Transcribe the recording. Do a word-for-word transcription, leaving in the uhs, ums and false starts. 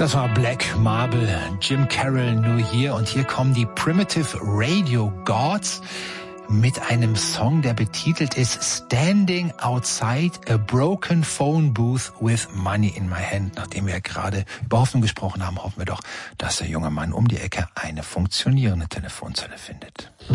Das war Black Marble, Jim Carroll nur hier. Und hier kommen die Primitive Radio Gods mit einem Song, der betitelt ist Standing Outside a Broken Phone Booth with Money in My Hand. Nachdem wir gerade über Hoffnung gesprochen haben, hoffen wir doch, dass der junge Mann um die Ecke eine funktionierende Telefonzelle findet.